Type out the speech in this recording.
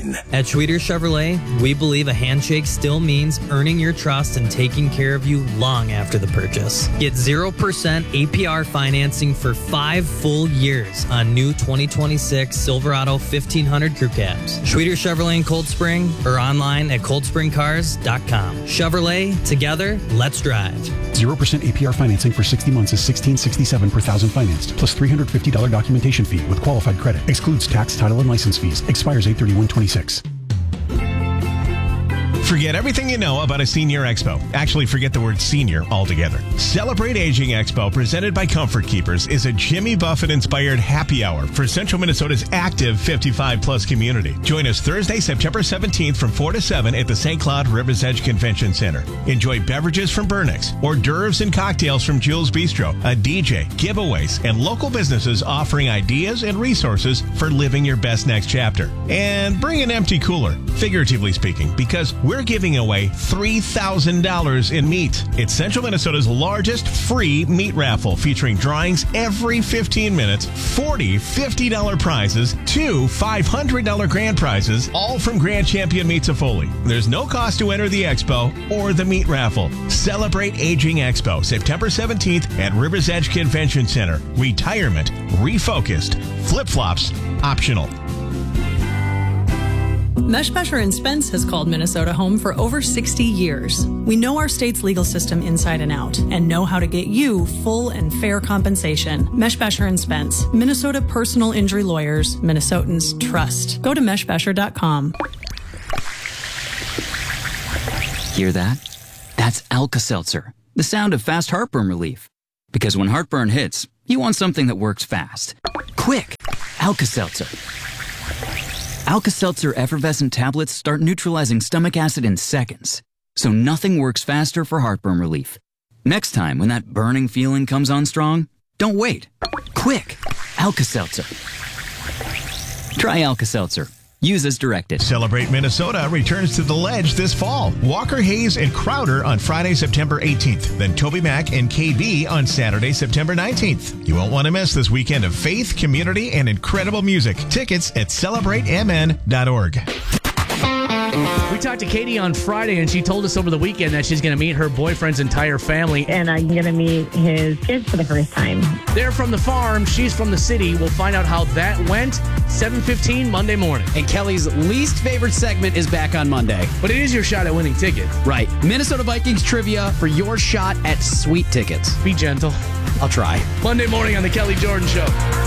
At Schweeder Chevrolet, we believe a handshake still means earning your trust and taking care of you long after the purchase. Get 0% APR financing for 5 full years on new 2026 Silverado 1500 Crew Cabs. Schweeder Chevrolet in Cold Spring or online at coldspringcars.com. Chevrolet, together, let's drive. 0% APR financing for 60 months is $16.67 per thousand financed, plus $350 documentation fee with qualified credit. Excludes tax, title, and license fees. Expires 8/31/26. Forget everything you know about a senior expo. Actually, forget the word senior altogether. Celebrate Aging Expo, presented by Comfort Keepers, is a Jimmy Buffett-inspired happy hour for Central Minnesota's active 55-plus community. Join us Thursday, September 17th from 4 to 7 at the St. Cloud Rivers Edge Convention Center. Enjoy beverages from Burnix, hors d'oeuvres and cocktails from Jules Bistro, a DJ, giveaways, and local businesses offering ideas and resources for living your best next chapter. And bring an empty cooler, figuratively speaking, because we're giving away $3,000 in meat. It's Central Minnesota's largest free meat raffle, featuring drawings every 15 minutes, 40 $50 prizes, 2 $500 grand prizes, all from Grand Champion Meats of Foley. There's no cost to enter the expo or the meat raffle. Celebrate Aging Expo, September 17th at Rivers Edge Convention Center. Retirement refocused. Flip-flops optional. Meshbesher & Spence has called Minnesota home for over 60 years. We know our state's legal system inside and out and know how to get you full and fair compensation. Meshbesher & Spence, Minnesota personal injury lawyers, Minnesotans trust. Go to meshbesher.com. Hear that? That's Alka-Seltzer, the sound of fast heartburn relief. Because when heartburn hits, you want something that works fast. Quick! Alka-Seltzer. Alka-Seltzer effervescent tablets start neutralizing stomach acid in seconds, so nothing works faster for heartburn relief. Next time when that burning feeling comes on strong, don't wait. Quick! Alka-Seltzer. Try Alka-Seltzer. Use as directed. Celebrate Minnesota returns to the Ledge this fall. Walker Hayes and Crowder on Friday, September 18th. Then Toby Mac and KB on Saturday, September 19th. You won't want to miss this weekend of faith, community, and incredible music. Tickets at celebratemn.org. We talked to Katie on Friday, and she told us over the weekend that she's going to meet her boyfriend's entire family. And I'm going to meet his kids for the first time. They're from the farm. She's from the city. We'll find out how that went 7:15 Monday morning. And Kelly's least favorite segment is back on Monday. But it is your shot at winning tickets. Right. Minnesota Vikings trivia for your shot at sweet tickets. Be gentle. I'll try. Monday morning on The Kelly Jordan Show.